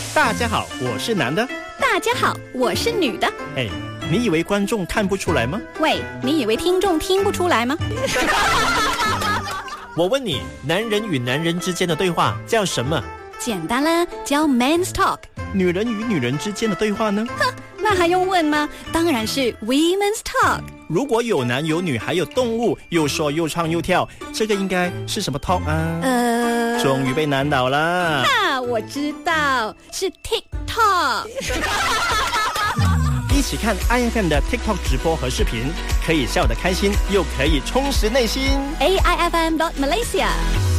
大家好，我是男的。 大家好，我是女的。 哎，你以为观众看不出来吗？ 喂，你以为听众听不出来吗？ 我问你，男人与男人之间的对话叫什么？ 简单啦，叫 Men's Talk。 女人与女人之间的对话呢？ 哼，那还用问吗？当然是 Women's Talk。 如果有男有女还有动物，又说又唱又跳，这个应该是什么 talk 啊？终于被难倒了。 我知道，是 TikTok。 一起看 IFM 的 TikTok 直播和视频，可以笑得开心，又可以充实内心。 AIFM.Malaysia